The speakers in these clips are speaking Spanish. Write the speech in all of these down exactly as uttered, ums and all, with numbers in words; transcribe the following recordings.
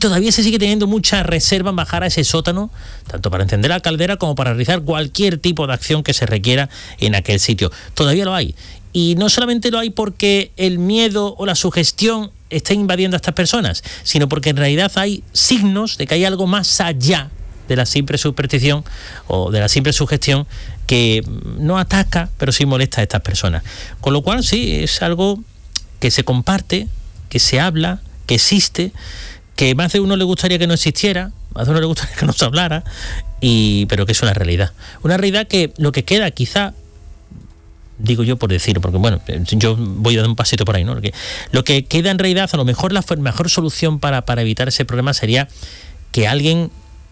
todavía se sigue teniendo mucha reserva en bajar a ese sótano, tanto para encender la caldera como para realizar cualquier tipo de acción que se requiera en aquel sitio. Todavía lo hay. Y no solamente lo hay porque el miedo o la sugestión está invadiendo a estas personas, sino porque en realidad hay signos de que hay algo más allá de la simple superstición o de la simple sugestión que no ataca, pero sí molesta a estas personas. Con lo cual, sí, es algo que se comparte, que se habla, que existe, que más de uno le gustaría que no existiera, más de uno le gustaría que no se hablara, y, pero que es una realidad. Una realidad que lo que queda quizá, digo yo por decir, porque bueno, yo voy a dar un pasito por ahí, ¿no? Porque lo que queda en realidad, a lo mejor la mejor solución para, para evitar ese problema sería que alguien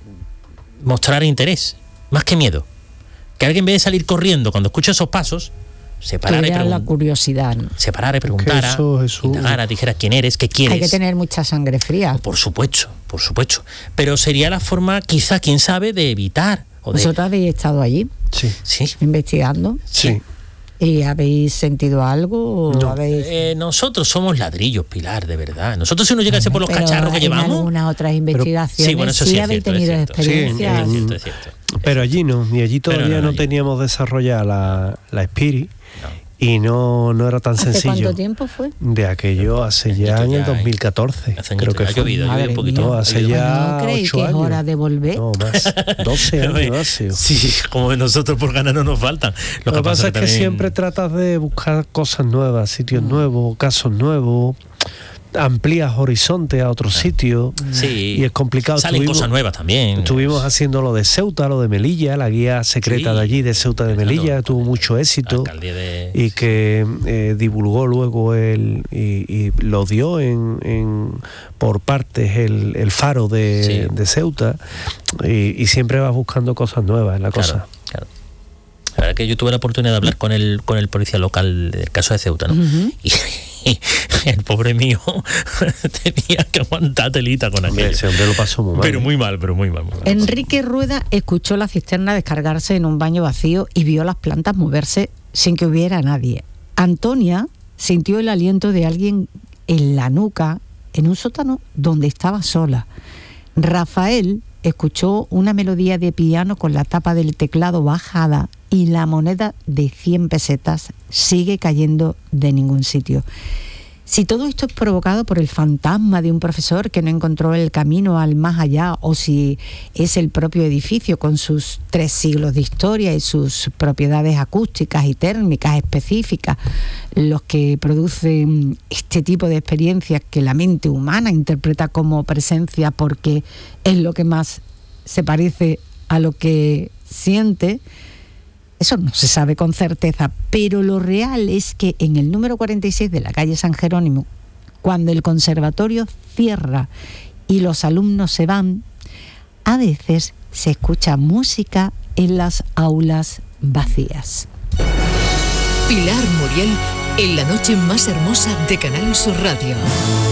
mostrara interés, más que miedo. Que alguien, en vez de salir corriendo cuando escucha esos pasos, se parara y pregun- la curiosidad, ¿no? Se parara y preguntara, eso, eso... indagara, dijera quién eres, qué quieres. Hay que tener mucha sangre fría. Por supuesto, por supuesto. Pero sería la forma, quizá, quién sabe, de evitar. O de... ¿Vosotros habéis estado allí? Sí. Sí. ¿Investigando? Sí. ¿Y habéis sentido algo? O No. habéis... Eh, nosotros somos ladrillos, Pilar, de verdad. Nosotros, si uno llegase por los Pero cacharros que en llevamos... algunas otras investigaciones sí, bueno, eso sí sí es habéis cierto, es tenido cierto. experiencias. Sí, Es cierto, es cierto. Pero allí no, y allí todavía no, no, no, allí. teníamos desarrollada la, la Spirit, No. y no, no era tan ¿Hace sencillo. cuánto tiempo fue? De aquello hace ya en ya, el dos mil catorce, hace creo añito, que ha fue. llovido, ha Madre llovido un poquito. mía. No, Ha hace llovido. ya ¿No creéis ocho que es años. hora de volver? No, más. doce años hace. Sí, como nosotros por ganas no nos faltan. Lo, que pasa es que también- siempre tratas de buscar cosas nuevas, sitios Mm. nuevos, casos nuevos, amplías horizontes a otros sitios, Sí. y es complicado. Salen Estuvimos- cosas nuevas también. Estuvimos haciendo lo de Ceuta, lo de Melilla, la guía secreta Sí. de allí, de Ceuta de Claro. Melilla, tuvo mucho éxito. Alcaldía de... Y que eh, divulgó luego el y, y lo dio en, en por partes el, el faro de, Sí. de Ceuta, y, y siempre vas buscando cosas nuevas en la Claro, cosa. claro. La verdad que yo tuve la oportunidad de hablar con el con el policía local del caso de Ceuta, ¿no? Ujú. Y, y el pobre mío tenía que aguantar telita con Hombre, aquello. ese hombre lo pasó muy mal. Pero muy mal, pero muy mal. Muy mal. Enrique Rueda escuchó la cisterna descargarse en un baño vacío y vio las plantas moverse sin que hubiera nadie. Antonia sintió el aliento de alguien en la nuca en un sótano donde estaba sola. Rafael escuchó una melodía de piano con la tapa del teclado bajada y la moneda de cien pesetas sigue cayendo de ningún sitio. Si todo esto es provocado por el fantasma de un profesor que no encontró el camino al más allá, o si es el propio edificio con sus tres siglos de historia y sus propiedades acústicas y térmicas específicas los que producen este tipo de experiencias que la mente humana interpreta como presencia porque es lo que más se parece a lo que siente, eso no se sabe con certeza, pero lo real es que en el número cuarenta y seis de la calle San Jerónimo, cuando el conservatorio cierra y los alumnos se van, a veces se escucha música en las aulas vacías. Pilar Muriel en la noche más hermosa de Canal Sur Radio.